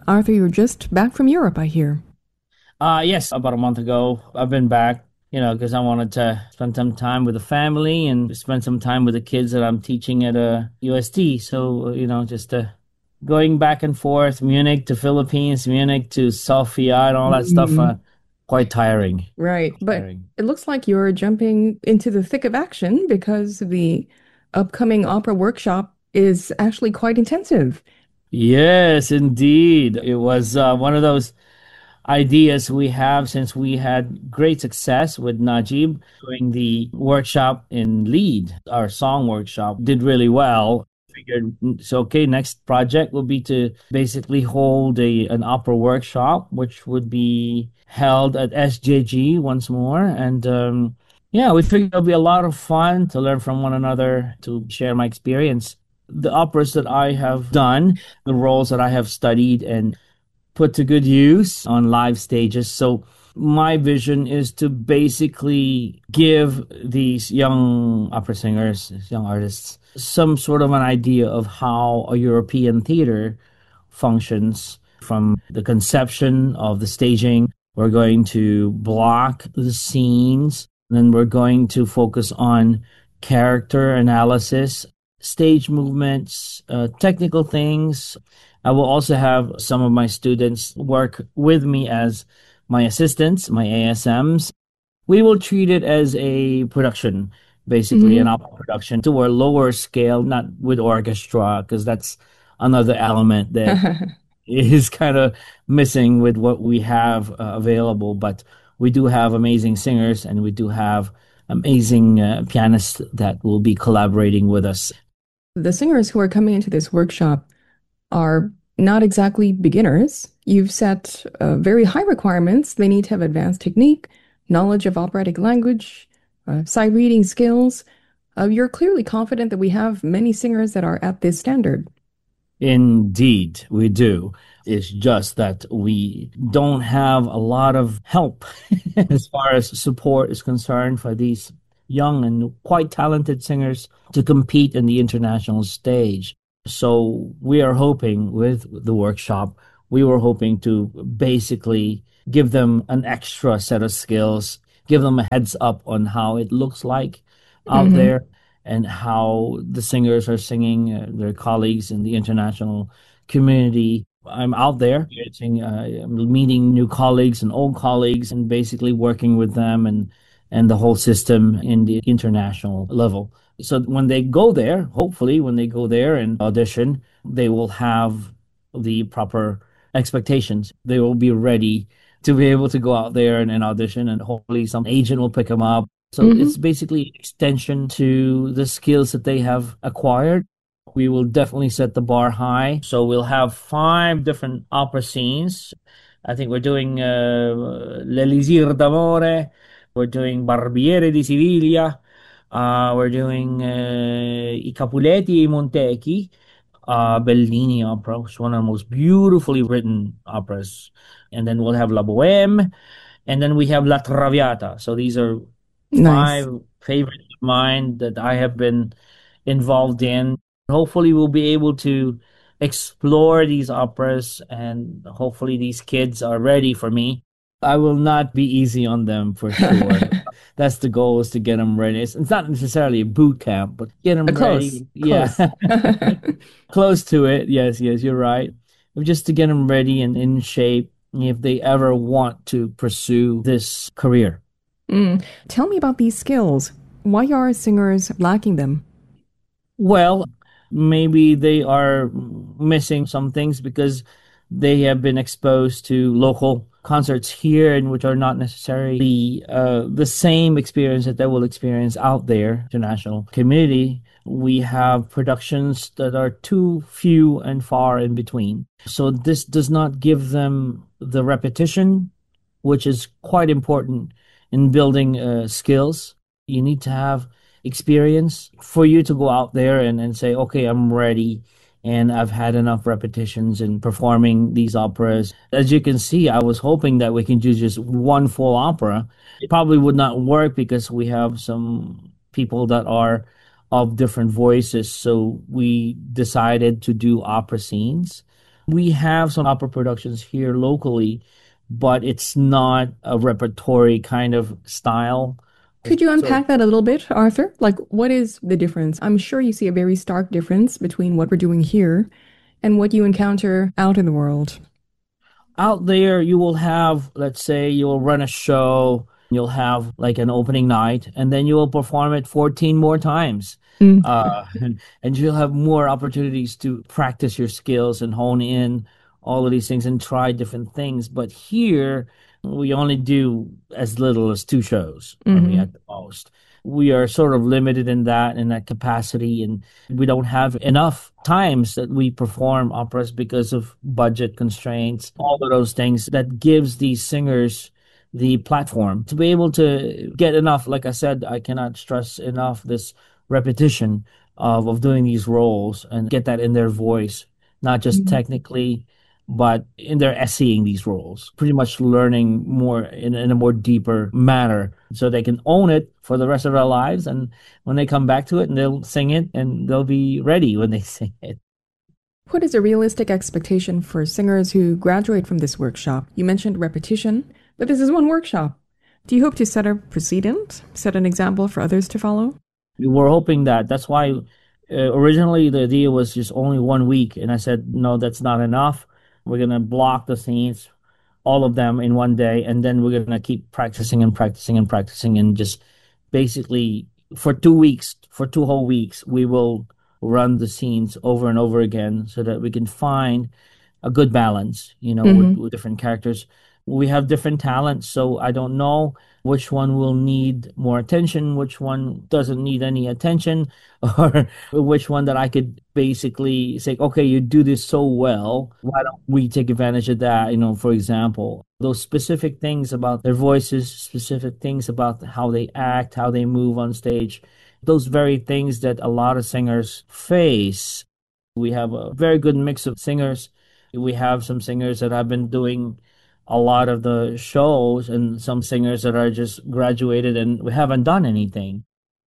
Arthur, you're just back from Europe, I hear. Yes, about a month ago, I've been back, because I wanted to spend some time with the family and spend some time with the kids that I'm teaching at UST. So, just going back and forth, Munich to Philippines, Munich to Sofia and all that stuff, Mm, quite tiring. right. But Tiring. it looks like you're jumping into the thick of action because the upcoming opera workshop is actually quite intensive. Yes, indeed. It was one of those ideas we have since we had great success with Najib doing the workshop in lead. Our song workshop did really well. Figured so okay, next project will be to basically hold an opera workshop, which would be held at SJG once more. And yeah, we figured it'll be a lot of fun to learn from one another, to share my experience. The operas that I have done, the roles that I have studied and put to good use on live stages. So my vision is to basically give these young opera singers, these young artists, some sort of an idea of how a European theater functions from the conception of the staging. We're going to block the scenes, then we're going to focus on character analysis, stage movements, technical things. I will also have some of my students work with me as my assistants, my ASMs. We will treat it as a production, basically an Hmm. opera production to a lower scale, not with orchestra, because that's another element that is kind of missing with what we have available. But we do have amazing singers and we do have amazing pianists that will be collaborating with us. The singers who are coming into this workshop are not exactly beginners. You've set very high requirements. They need to have advanced technique, knowledge of operatic language, sight reading skills. You're clearly confident that we have many singers that are at this standard. Indeed, we do. It's just that we don't have a lot of help as far as support is concerned for these young and quite talented singers to compete in the international stage. So we are hoping with the workshop, we were hoping to basically give them an extra set of skills, give them a heads up on how it looks like out Hmm. there and how the singers are singing, their colleagues in the international community. I'm out there meeting new colleagues and old colleagues and basically working with them and the whole system in the international level. So when they go there, hopefully when they go there and audition, they will have the proper expectations. They will be ready to be able to go out there and audition, and hopefully some agent will pick them up. So Hmm. it's basically an extension to the skills that they have acquired. We will definitely set the bar high. So we'll have five different opera scenes. I think we're doing L'Elisir d'Amore. We're doing Barbiere di Siviglia. We're doing I Capuletti e i Montecchi. Bellini opera, which is one of the most beautifully written operas. And then we'll have La Boheme. And then we have La Traviata. So these are Nice. five favorites of mine that I have been involved in. Hopefully, we'll be able to explore these operas, and hopefully, these kids are ready for me. I will not be easy on them for sure. That's the goal, is to get them ready. It's not necessarily a boot camp, but get them Close, ready. Yeah, close. close to it. Yes, yes, you're right. Just to get them ready and in shape if they ever want to pursue this career. Mm. Tell me about these skills. Why are singers lacking them? Well, maybe they are missing some things because they have been exposed to local concerts here and which are not necessarily the same experience that they will experience out there, international community. We have productions that are too few and far in between. So this does not give them the repetition, which is quite important in building skills. You need to have experience for you to go out there and say, okay, I'm ready. And I've had enough repetitions in performing these operas. As you can see, I was hoping that we can do just one full opera. It probably would not work because we have some people that are of different voices. So we decided to do opera scenes. We have some opera productions here locally, but it's not a repertory kind of style. Could you So unpack that a little bit, Arthur? Like, what is the difference? I'm sure you see a very stark difference between what we're doing here and what you encounter out in the world. out there, you will have, let's say, you'll run a show, you'll have like an opening night, and then you will perform it 14 more times. Mm. And you'll have more opportunities to practice your skills and hone in all of these things and try different things. But here, we only do as little as two shows, I mean, Hmm. at the most. We are sort of limited in that capacity, and we don't have enough times that we perform operas because of budget constraints, all of those things that gives these singers the platform to be able to get enough. Like I said, I cannot stress enough this repetition of doing these roles and get that in their voice, not just technically, but in their essaying these roles, pretty much learning more in a more deeper manner so they can own it for the rest of their lives. And when they come back to it and they'll sing it and they'll be ready when they sing it. What is a realistic expectation for singers who graduate from this workshop? You mentioned repetition, but this is one workshop. Do you hope to set a precedent, set an example for others to follow? We were hoping that. That's why originally the idea was just only 1 week. And I said, no, that's not enough. We're going to block the scenes, all of them in one day. And then we're going to keep practicing and practicing and practicing. And just basically for 2 weeks, for 2 whole weeks, we will run the scenes over and over again so that we can find a good balance, Hmm. with different characters. We have different talents, so I don't know which one will need more attention, which one doesn't need any attention, or which one that I could basically say, okay, you do this so well. Why don't we take advantage of that? For example, those specific things about their voices, specific things about how they act, how they move on stage, those very things that a lot of singers face. We have a very good mix of singers. We have some singers that have been doing a lot of the shows and some singers that are just graduated and we haven't done anything.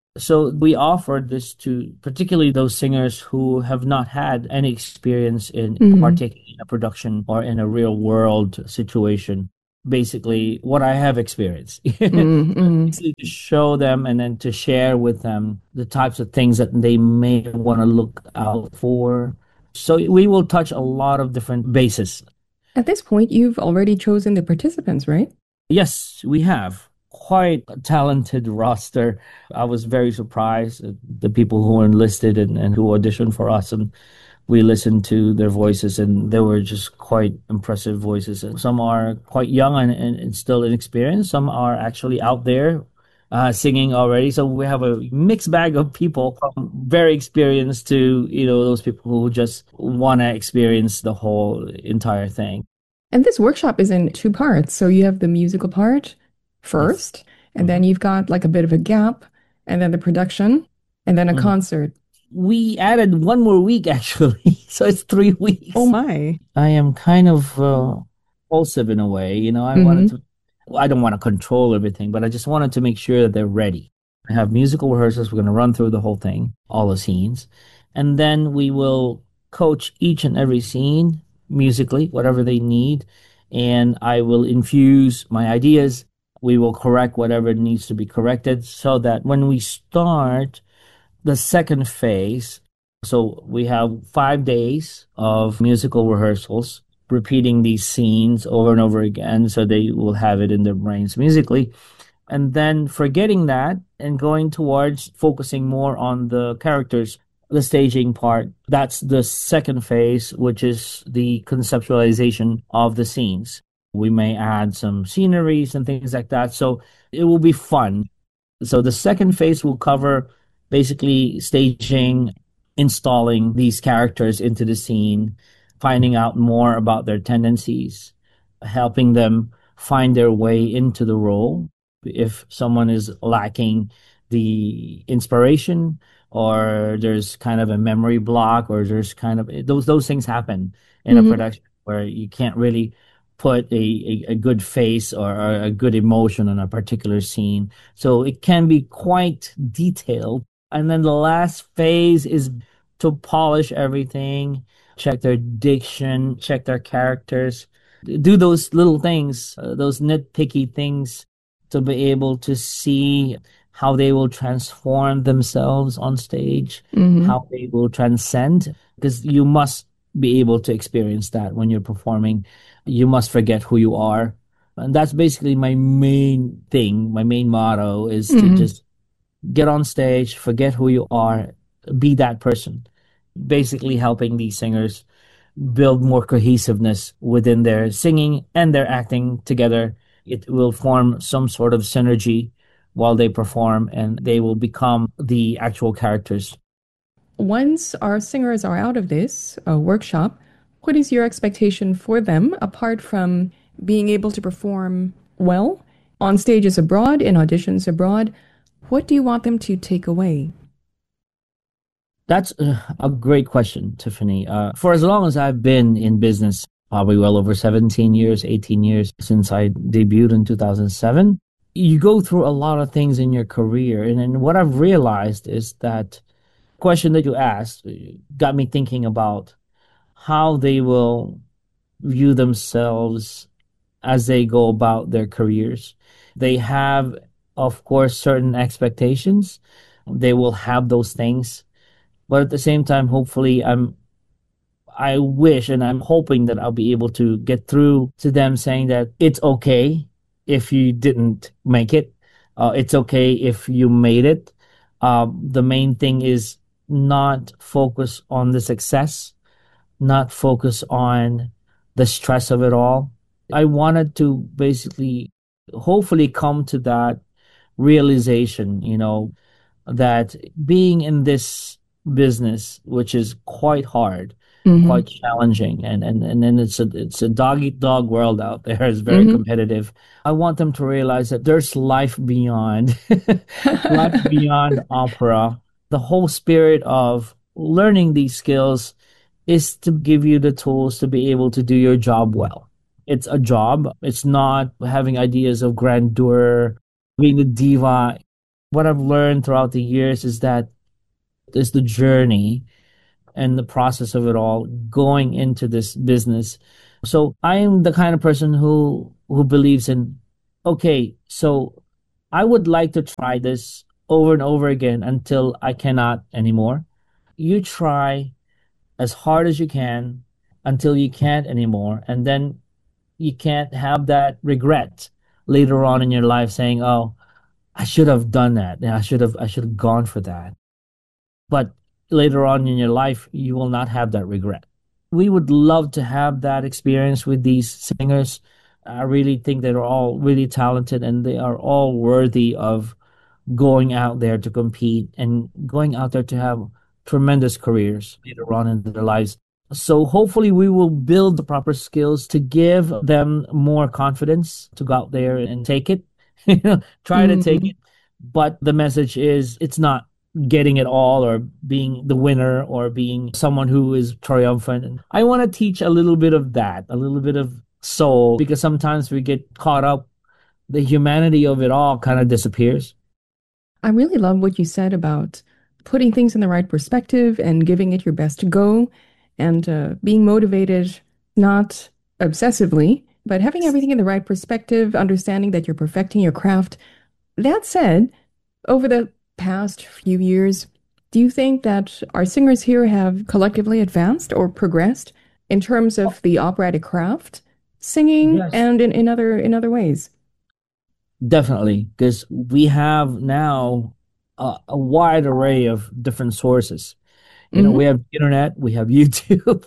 So we offered this to particularly those singers who have not had any experience in Hmm. partaking in a production or in a real world situation. Basically, what I have experienced. Hmm. Basically, to show them and then to share with them the types of things that they may want to look out for. So we will touch a lot of different bases. At this point, you've already chosen the participants, right? Yes, we have quite a talented roster. I was very surprised at the people who were enlisted and who auditioned for us. And we listened to their voices, and they were just quite impressive voices. And some are quite young and still inexperienced. Some are actually out there singing already. So we have a mixed bag of people from very experienced to, those people who just want to experience the whole entire thing. And this workshop is in two parts. So you have the musical part Yes. first, and then you've got like a bit of a gap, and then the production, and then a Mhm. concert. We added one more week actually, so it's three Oh weeks. my. I am kind of impulsive in a way, I wanted Hmm. to. Well, I don't want to control everything, but I just wanted to make sure that they're ready. I have musical rehearsals. We're going to run through the whole thing, all the scenes, and then we will coach each and every scene musically, whatever they need, and I will infuse my ideas. We will correct whatever needs to be corrected so that when we start the second phase. So we have 5 days of musical rehearsals, repeating these scenes over and over again so they will have it in their brains musically. And then forgetting that and going towards focusing more on the characters, the staging part. That's the second phase, which is the conceptualization of the scenes. We may add some sceneries and things like that. So it will be fun. So the second phase will cover basically staging, installing these characters into the scene, finding out more about their tendencies, helping them find their way into the role. If someone is lacking the inspiration or there's kind of a memory block or there's kind of those things happen in a Hmm. production where you can't really put a good face or a good emotion on a particular scene, so it can be quite detailed. And then the last phase is to polish everything, check their diction, check their characters, do those little things, those nitpicky things to be able to see how they will transform themselves on stage, Hmm. how they will transcend, because you must be able to experience that when you're performing. You must forget who you are. And that's basically my main thing. My main motto is to Hmm. just get on stage, forget who you are, be that person. Basically, helping these singers build more cohesiveness within their singing and their acting together. It will form some sort of synergy while they perform, and they will become the actual characters. Once our singers are out of this workshop, what is your expectation for them apart from being able to perform well on stages abroad, in auditions abroad? What do you want them to take away? That's a great question, Tiffany. For as long as I've been in business, probably well over 17 years, 18 years since I debuted in 2007, you go through a lot of things in your career. And what I've realized is that question that you asked got me thinking about how they will view themselves as they go about their careers. They have, of course, certain expectations. They will have those things. But at the same time, hopefully, I wish and I'm hoping that I'll be able to get through to them saying that it's okay if you didn't make it. It's okay if you made it. The main thing is not focus on the success, not focus on the stress of it all. I wanted to basically hopefully come to that realization, that being in this business, which is quite hard, Hmm. quite challenging, and then it's a dog eat dog world out there. It's very Hmm. competitive. I want them to realize that there's life beyond life beyond opera. The whole spirit of learning these skills is to give you the tools to be able to do your job well. It's a job. It's not having ideas of grandeur, being the diva. What I've learned throughout the years is that is the journey and the process of it all going into this business. So I am the kind of person who believes in, okay, so I would like to try this over and over again until I cannot anymore. You try as hard as you can until you can't anymore, and then you can't have that regret later on in your life saying, "Oh, I should have done that. Yeah, I should have gone for that." But later on in your life, you will not have that regret. We would love to have that experience with these singers. I really think they're all really talented and they are all worthy of going out there to compete and going out there to have tremendous careers later on in their lives. So hopefully we will build the proper skills to give them more confidence to go out there and take it. Try to take Hmm. it. But the message is it's not getting it all or being the winner or being someone who is triumphant. I want to teach a little bit of that, a little bit of soul, because sometimes we get caught up. The humanity of it all kind of disappears. I really love what you said about putting things in the right perspective and giving it your best go and being motivated, not obsessively, but having everything in the right perspective, understanding that you're perfecting your craft. That said, over the past few years, do you think that our singers here have collectively advanced or progressed in terms of the operatic craft, singing, Yes, and in other ways? definitely, because we have now a wide array of different sources. We Hmm. have the internet, we have YouTube.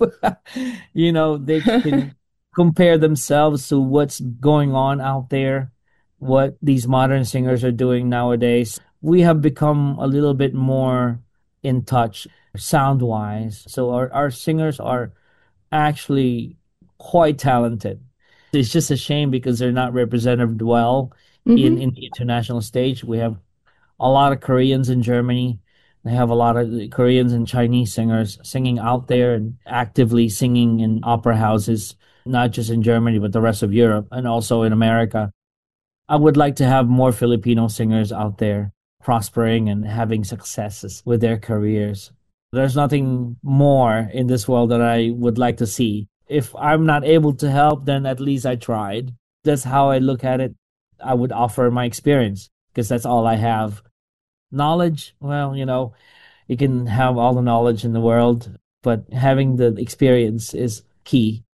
They can compare themselves to what's going on out there, what these modern singers are doing nowadays. We have become a little bit more in touch sound wise. So our singers are actually quite talented. It's just a shame because they're not represented well in Hmm. the international stage. We have a lot of Koreans in Germany. They have a lot of Koreans and Chinese singers singing out there and actively singing in opera houses, not just in Germany, but the rest of Europe and also in America. I would like to have more Filipino singers out there prospering and having successes with their careers. There's nothing more in this world that I would like to see. If I'm not able to help, then at least I tried. That's how I look at it. I would offer my experience because that's all I have. Knowledge, well, you can have all the knowledge in the world, but having the experience is key.